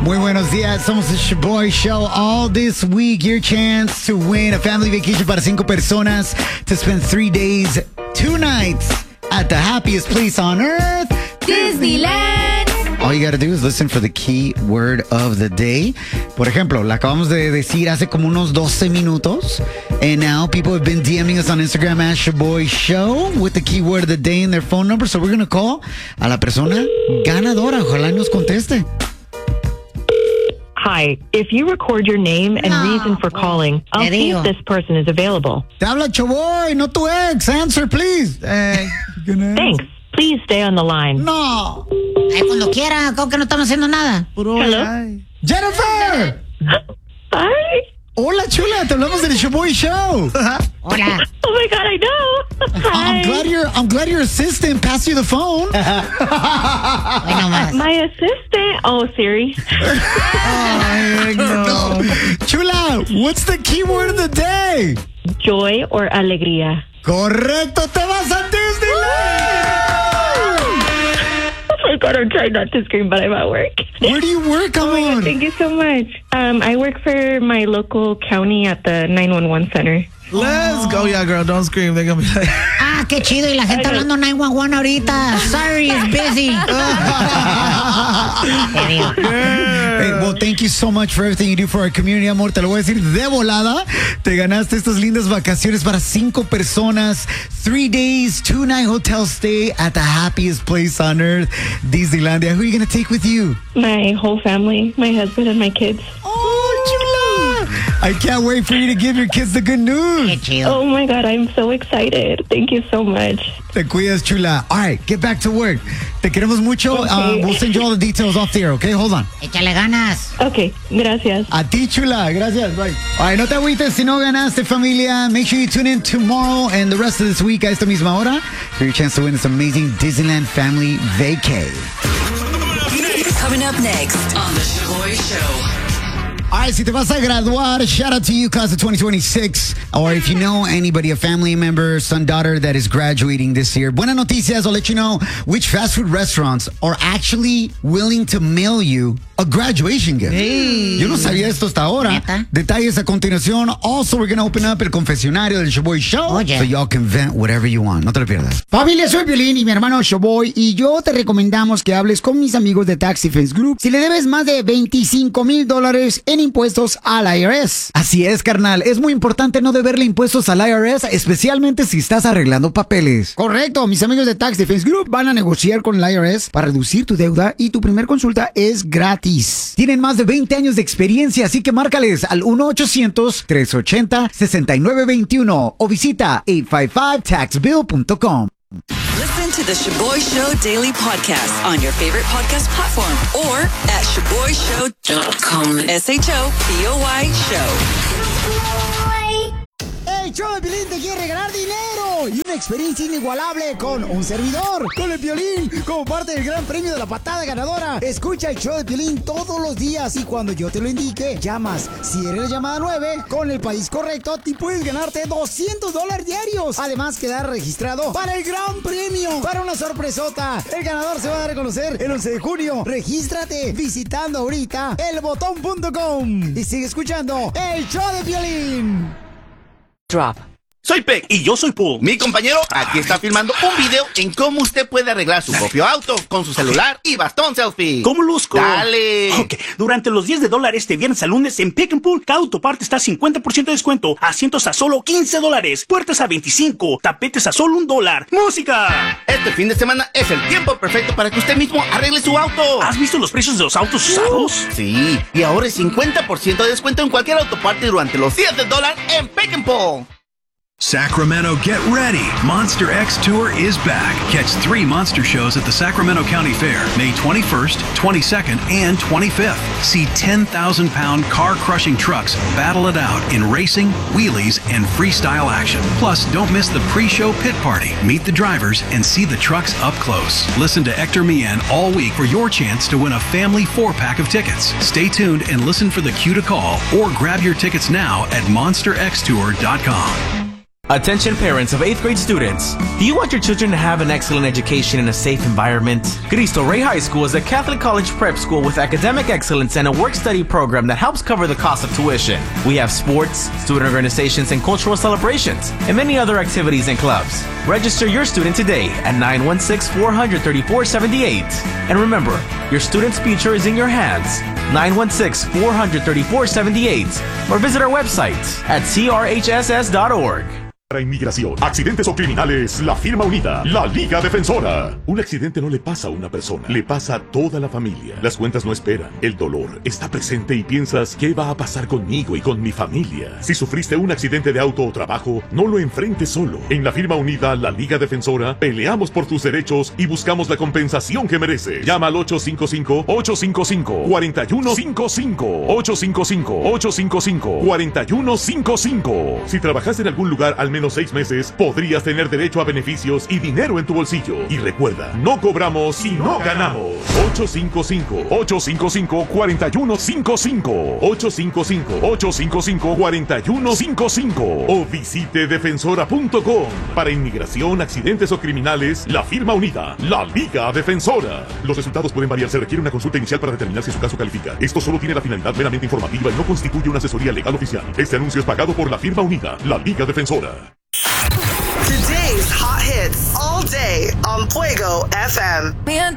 Muy buenos días, somos the Shaboy Show. All this week, your chance to win a family vacation para 5 personas to spend 3 days, 2 nights at the happiest place on earth, Disneyland. All you gotta do is listen for the key word of the day. Por ejemplo, la acabamos de decir hace como unos 12 minutos. And now people have been DMing us on Instagram at Shaboy Show with the key word of the day and their phone number. So we're gonna call a la persona ganadora. Ojalá nos conteste. Hi, if you record your name and reason for calling, I'll see if this person is available. Te habla Shaboy, no tu ex. Answer, please. Thanks. Please stay on the line. No. Cuando quiera, ¿cómo que no estamos haciendo nada? Hello? Jennifer. Hi. Hola, chula. Te hablamos del Shaboy Show. Hola. Oh my God, I know. Hi. I'm glad your assistant passed you the phone. Hoy nomás. My assistant. Oh, Siri. No. Chula, what's the keyword of the day? Joy or alegría. Correcto, te vas a Disneyland. Oh my God, I'm trying not to scream, but I'm at work. Where do you work? Come on. Thank you so much. I work for my local county at the 911 center. Let's go, yeah, girl. Don't scream. They're gonna be like, Qué chido. Y la gente hablando 911 ahorita. Sorry, it's busy. Hey, well, thank you so much for everything you do for our community, amor. Te lo voy a decir de volada. Te ganaste estas lindas vacaciones para 5 personas. 3 days, 2-night hotel stay at the happiest place on earth, Disneylandia. Who are you going to take with you? My whole family, my husband and my kids. Oh, chula. I can't wait for you to give your kids the good news. Qué chido. Oh my God, I'm so excited. Thank you so much. Te cuidas, chula. All right, get back to work. Te queremos mucho. Okay. We'll send you all the details off the air, okay? Hold on. Échale ganas. Okay, gracias. A ti, chula. Gracias. Bye. All right, no te agüites si no ganaste, familia. Make sure you tune in tomorrow and the rest of this week a esta misma hora for your chance to win this amazing Disneyland family vacay. Coming up next on The Shaboy Show. All right, si te vas a graduar, shout out to you, class of 2026. Or if you know anybody, a family member, son, daughter that is graduating this year, buenas noticias, I'll let you know which fast food restaurants are actually willing to mail you a graduation gift. hey. Yo no sabía esto hasta ahora. ¿Neta? Detalles a continuación. Also, we're going to open up el confesionario del Shaboy Show. Oye. So y'all can vent whatever you want. No te lo pierdas. Familia, soy Piolín y mi hermano Shaboy y yo te recomendamos que hables con mis amigos de Tax Defense Group si le debes más de $25,000 en impuestos al IRS. Así es, carnal. Es muy importante no deberle impuestos al IRS, especialmente si estás arreglando papeles. Correcto, mis amigos de Tax Defense Group van a negociar con el IRS para reducir tu deuda y tu primer consulta es gratis. Tienen más de 20 años de experiencia, así que márcales al 1-800-380-6921 o visita 855taxbill.com. Listen to The Shaboy Show daily podcast on your favorite podcast platform or at shaboyshow.com. SHOPOY Show. El show de Piolín te quiere regalar dinero y una experiencia inigualable con un servidor, con el Piolín, como parte del gran premio de la patada ganadora. Escucha el show de Piolín todos los días y cuando yo te lo indique, llamas. Si eres la llamada 9, con el país correcto, te puedes ganarte $200 diarios. Además, quedar registrado para el gran premio, para una sorpresota. El ganador se va a dar a conocer el 11 de junio. Regístrate visitando ahorita elbotón.com y sigue escuchando el show de Piolín. Drop. Soy Peck y yo soy Pool. Mi compañero aquí está filmando un video en cómo usted puede arreglar su propio auto con su celular y bastón selfie. ¿Cómo luzco? ¡Dale! Ok, durante los $10 este viernes al lunes en Pick and Pool, cada autoparte está a 50% de descuento, asientos a solo $15, puertas a $25, tapetes a solo $1. ¡Música! Este fin de semana es el tiempo perfecto para que usted mismo arregle su auto. ¿Has visto los precios de los autos usados? Sí, y ahora es 50% de descuento en cualquier autoparte durante los $10 en Pick and Pool. Sacramento, get ready. Monster X Tour is back. Catch 3 monster shows at the Sacramento County Fair, May 21st, 22nd, and 25th. See 10,000-pound car-crushing trucks battle it out in racing, wheelies, and freestyle action. Plus, don't miss the pre-show pit party. Meet the drivers and see the trucks up close. Listen to Hector Millan all week for your chance to win a family 4-pack of tickets. Stay tuned and listen for the cue to call or grab your tickets now at monsterxtour.com. Attention parents of 8th grade students. Do you want your children to have an excellent education in a safe environment? Cristo Rey High School is a Catholic college prep school with academic excellence and a work-study program that helps cover the cost of tuition. We have sports, student organizations, and cultural celebrations, and many other activities and clubs. Register your student today at 916-400-3478. And remember, your student's future is in your hands. 916-400-3478. Or visit our website at crhss.org. Para inmigración, accidentes o criminales, la firma unida, la Liga Defensora. Un accidente no le pasa a una persona, le pasa a toda la familia. Las cuentas no esperan, el dolor está presente y piensas, ¿qué va a pasar conmigo y con mi familia? Si sufriste un accidente de auto o trabajo, no lo enfrentes solo. En la firma unida, la Liga Defensora, peleamos por tus derechos y buscamos la compensación que mereces. Llama al 855-855-4155. 855-855-4155. Si trabajaste en algún lugar al menos 6 meses, podrías tener derecho a beneficios y dinero en tu bolsillo. Y recuerda, no cobramos si no ganamos. 855-855-4155. 855-855-4155. O visite defensora.com. Para inmigración, accidentes o criminales, la firma unida, la Liga Defensora. Los resultados pueden variar. Se requiere una consulta inicial para determinar si su caso califica. Esto solo tiene la finalidad meramente informativa y no constituye una asesoría legal oficial. Este anuncio es pagado por la firma unida, la Liga Defensora. Today's hot hits all day on Fuego FM.